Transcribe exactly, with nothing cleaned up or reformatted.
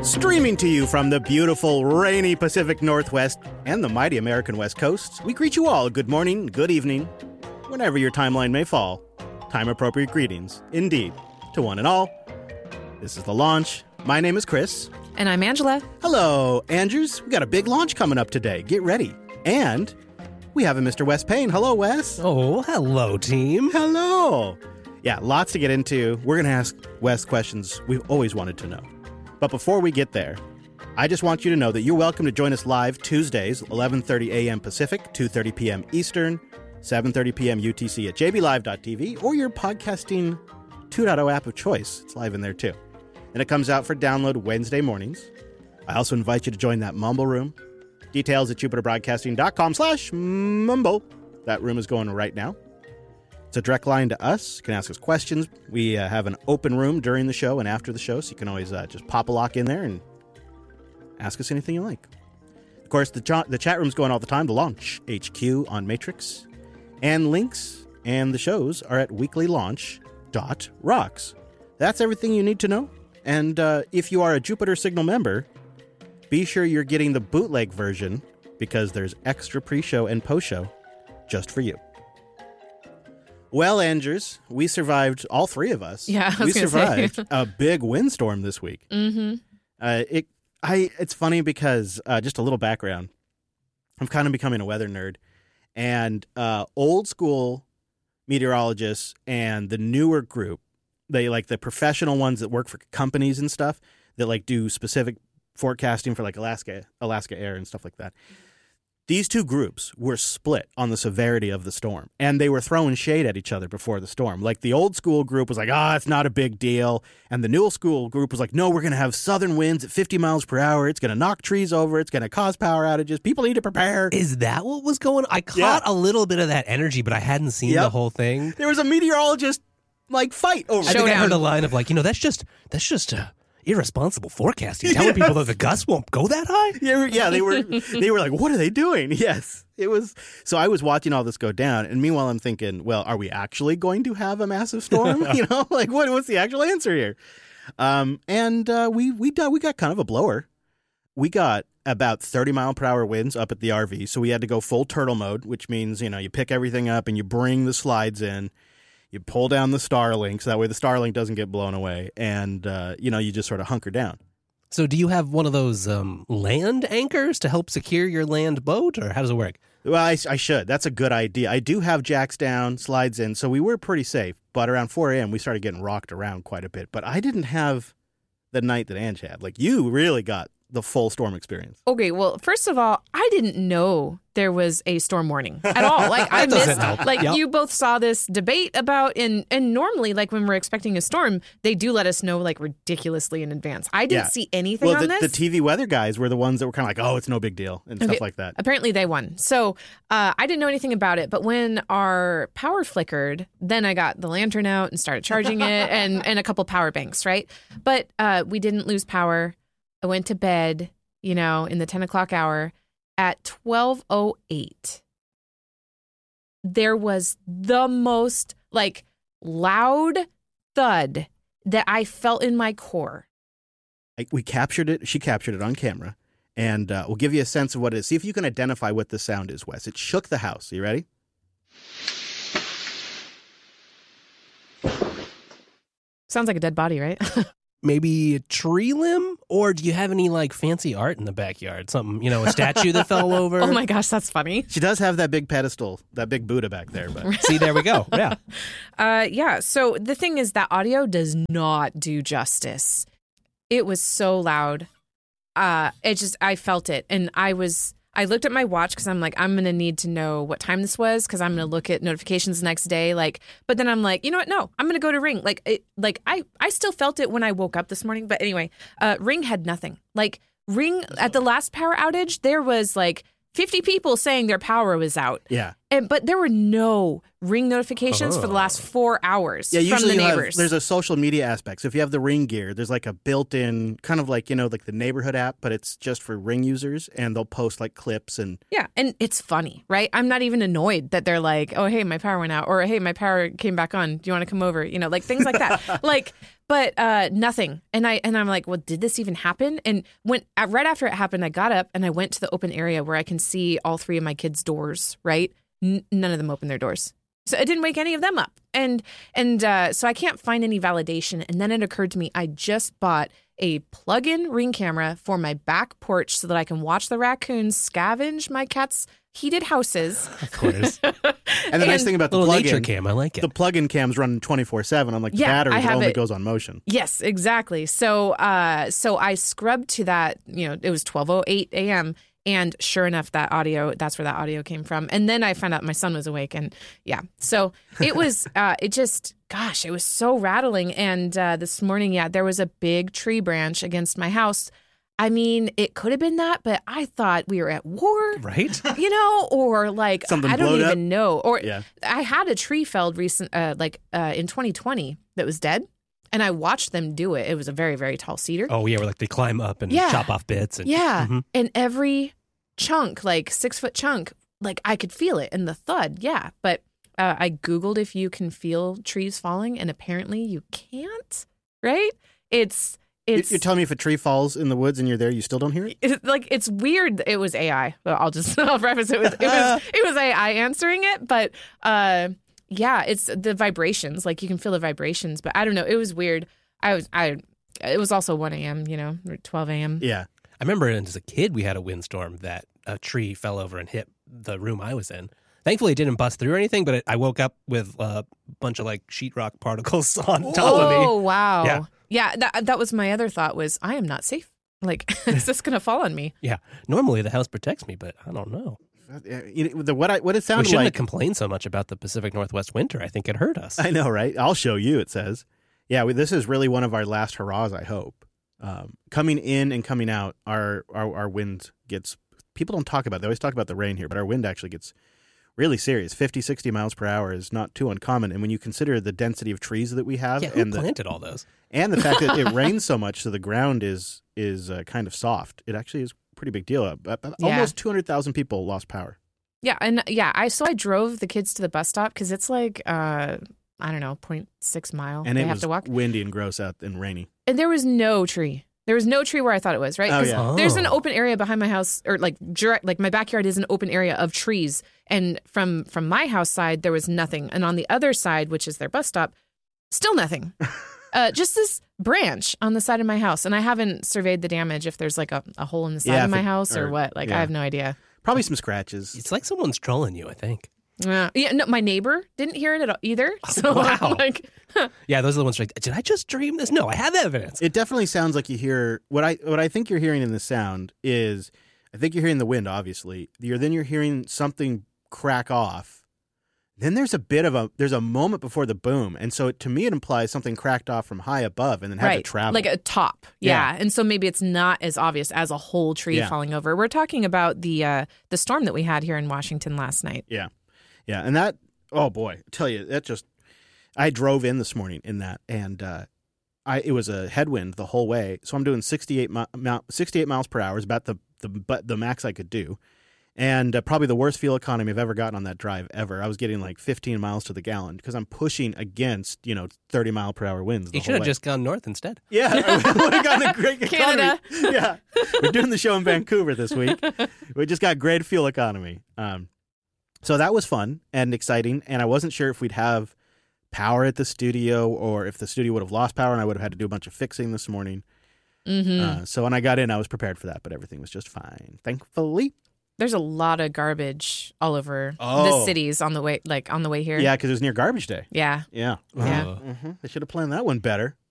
Streaming to you from the beautiful, rainy Pacific Northwest and the mighty American West Coast, we greet you all good morning, good evening, whenever your timeline may fall. Time-appropriate greetings, indeed, to one and all. This is The Launch. My name is Chris. And I'm Angela. Hello, Andrews. We got a big launch coming up today. Get ready. And we have a Mister Wes Payne. Hello, Wes. Oh, hello, team. Hello. Yeah, lots to get into. We're going to ask Wes questions we've always wanted to know. But before we get there, I just want you to know that you're welcome to join us live Tuesdays, eleven thirty a.m. Pacific, two thirty p.m. Eastern, seven thirty p.m. U T C at j b live dot t v or your podcasting two point oh app of choice. It's live in there too. And it comes out for download Wednesday mornings. I also invite you to join that Mumble room. Details at jupiterbroadcasting.com slash mumble. That room is going right now. It's a direct line to us. You can ask us questions. We uh, have an open room during the show and after the show, so you can always uh, just pop a lock in there and ask us anything you like. Of course, the, ch- the chat room's going all the time, the Launch H Q on Matrix. And links and the shows are at weekly launch dot rocks. That's everything you need to know. And uh, if you are a Jupiter Signal member, be sure you're getting the bootleg version because there's extra pre-show and post-show just for you. Well, Andrews, we survived, all three of us. Yeah, I was we gonna survived say. a big windstorm this week. Mm-hmm. Uh, it, I, it's funny because, uh, just a little background, I'm kind of becoming a weather nerd. And uh, old school meteorologists and the newer group, they like the professional ones that work for companies and stuff that like do specific forecasting for like Alaska, Alaska Air and stuff like that. These two groups were split on the severity of the storm, and they were throwing shade at each other before the storm. Like the old school group was like, ah, oh, it's not a big deal. And the new school group was like, no, we're going to have southern winds at fifty miles per hour. It's going to knock trees over. It's going to cause power outages. People need to prepare. Is that what was going on? I caught Yeah. a little bit of that energy, but I hadn't seen Yep. the whole thing. There was a meteorologist like fight over I think I Showdown. heard a line of like, you know, that's just that's just uh, irresponsible forecasting. Telling Yes. people that the gusts won't go that high. Yeah, yeah, they were they were like, what are they doing? Yes, it was. So I was watching all this go down, and meanwhile I'm thinking, well, are we actually going to have a massive storm? You know, like what what's the actual answer here? Um, and uh, we we got we got kind of a blower. We got about thirty mile per hour winds up at the R V, so we had to go full turtle mode, which means you know you pick everything up and you bring the slides in. You pull down the Starlink, so that way the Starlink doesn't get blown away, and uh, you know you just sort of hunker down. So do you have one of those um, land anchors to help secure your land boat, or how does it work? Well, I, I should. That's a good idea. I do have jacks down, slides in, so we were pretty safe. But around four a.m., we started getting rocked around quite a bit. But I didn't have the night that Ange had. Like, you really got the full storm experience. Okay, well, first of all, I didn't know there was a storm warning at all. Like I That doesn't missed, help. like Yep. you both saw this debate about, and and normally, like when we're expecting a storm, they do let us know like ridiculously in advance. I didn't Yeah. see anything Well, on the, this. the T V weather guys were the ones that were kind of like, oh, it's no big deal, and Okay. stuff like that. Apparently they won. So uh, I didn't know anything about it. But when our power flickered, then I got the lantern out and started charging it and, and a couple power banks, right? But uh, we didn't lose power. I went to bed, you know, in the ten o'clock hour. At twelve oh eight, there was the most like loud thud that I felt in my core. I, we captured it. She captured it on camera. And uh, we'll give you a sense of what it is. See if you can identify what the sound is, Wes. It shook the house. Are you ready? Sounds like a dead body, right? Maybe a tree limb? Or do you have any like fancy art in the backyard? Something, you know, a statue that fell over? Oh my gosh, that's funny. She does have that big pedestal, that big Buddha back there. But See, there we go. Yeah. Uh, yeah. So the thing is that audio does not do justice. It was so loud. Uh, it just, I felt it. And I was, I looked at my watch because I'm like, I'm going to need to know what time this was because I'm going to look at notifications the next day. Like, but then I'm like, you know what? No, I'm going to go to Ring. Like, it, like I, I still felt it when I woke up this morning. But anyway, uh, Ring had nothing. Like Ring at the last power outage, there was like fifty people saying their power was out. yeah. And but there were no Ring notifications oh. for the last four hours yeah, from the you neighbors. Have, there's a social media aspect. So if you have the Ring gear, there's like a built-in kind of like, you know, like the neighborhood app, but it's just for Ring users, and they'll post like clips and yeah, and it's funny, right? I'm not even annoyed that they're like, oh, hey, my power went out, or hey, my power came back on. Do you want to come over? You know, like things like that. like, but uh, nothing. And I and I'm like, well, did this even happen? And when uh, right after it happened, I got up and I went to the open area where I can see all three of my kids' doors, right? N- none of them opened their doors. So it didn't wake any of them up. And and uh, so I can't find any validation. And then it occurred to me, I just bought a plug-in Ring camera for my back porch so that I can watch the raccoons scavenge my cat's heated houses. Of course. and the and nice thing about the little plug-in nature cam, I like it. The plug-in cam's running twenty-four seven on like the yeah, battery that only it. goes on motion. Yes, exactly. So uh, so I scrubbed to that, you know, it was twelve oh eight a.m., and sure enough, that audio, that's where that audio came from. And then I found out my son was awake. And yeah, so it was, uh, it just, gosh, it was so rattling. And uh, this morning, yeah, there was a big tree branch against my house. I mean, it could have been that, but I thought we were at war. Right. You know, or like, Something I don't blowed even up. know. Or Yeah. I had a tree felled recent, uh, like uh, in twenty twenty that was dead. And I watched them do it. It was a very, very tall cedar. Oh, yeah, where like they climb up and Yeah. chop off bits. And, Yeah. Mhm. And every chunk, like six foot chunk, like I could feel it and the thud. Yeah. But uh, I Googled if you can feel trees falling, and apparently you can't, right? It's, it's, You're telling me if a tree falls in the woods and you're there, you still don't hear it? it, like, it's weird. It was A I. Well, I'll just, I'll preface it with, it was, it was A I answering it. But, uh, yeah, it's the vibrations. Like you can feel the vibrations, but I don't know. It was weird. I was, I, it was also one a.m., you know, or twelve a.m. Yeah. I remember as a kid, we had a windstorm that a tree fell over and hit the room I was in. Thankfully, it didn't bust through or anything, but it, I woke up with a bunch of like sheetrock particles on top of me. Oh, wow. Yeah. Yeah, that, that was my other thought was, I am not safe. Like, is this going to fall on me? Yeah. Normally, the house protects me, but I don't know. You know, the, what, I, what it We sounded shouldn't like. have complained so much about the Pacific Northwest winter. I think it hurt us. I know, right? I'll show you, it says. Yeah, we, this is really one of our last hurrahs, I hope. Um, coming in and coming out, our, our, our wind gets, people don't talk about it. They always talk about the rain here, but our wind actually gets really serious. fifty, sixty miles per hour is not too uncommon. And when you consider the density of trees that we have Yeah, who and, the, planted all those? and the fact that it rains so much, so the ground is is uh, kind of soft, it actually is a pretty big deal. Uh, uh, Yeah. Almost two hundred thousand people lost power. Yeah, and yeah, I so I drove the kids to the bus stop because it's like, uh, I don't know, zero point six mile. And they it have was to walk. windy and gross out and rainy. And there was no tree. There was no tree where I thought it was, right? Oh, 'Cause yeah. there's an Oh. open area behind my house, or like direct, like my backyard is an open area of trees. And from from my house side, there was nothing. And on the other side, which is their bus stop, still nothing. uh, just this branch on the side of my house. And I haven't surveyed the damage if there's like a, a hole in the side Yeah, of my if it- house or, or- what. Like, yeah. I have no idea. Probably some scratches. It's like someone's trolling you, I think. Yeah, yeah. No, my neighbor didn't hear it at all either. So wow. I'm like, Yeah, those are the ones like, did I just dream this? No, I have evidence. It definitely sounds like you hear what I what I think you're hearing in the sound is I think you're hearing the wind, obviously. You're then you're hearing something crack off. Then there's a bit of a there's a moment before the boom, and so it, to me it implies something cracked off from high above and then had to right, travel. like a top. Yeah. Yeah. And so maybe it's not as obvious as a whole tree Yeah. falling over. We're talking about the uh, the storm that we had here in Washington last night. Yeah, yeah, and that oh boy, I tell you that just I drove in this morning in that, and uh, I it was a headwind the whole way, so I'm doing sixty-eight, mi- mile, sixty-eight miles per hour is about the the but the max I could do, and uh, probably the worst fuel economy I've ever gotten on that drive ever. I was getting like fifteen miles to the gallon because I'm pushing against you know thirty mile per hour winds. The You whole should have way. just gone north instead. Yeah, I would have gotten a great Canada. economy. Yeah, we're doing the show in Vancouver this week. We just got great fuel economy. Um, so that was fun and exciting, and I wasn't sure if we'd have power at the studio or if the studio would have lost power, and I would have had to do a bunch of fixing this morning. Mm-hmm. Uh, so when I got in, I was prepared for that, but everything was just fine, thankfully. There's a lot of garbage all over Oh. the cities on the way, like on the way here. Yeah, because it was near garbage day. Yeah. Yeah, Yeah. Oh. hmm They should have planned that one better.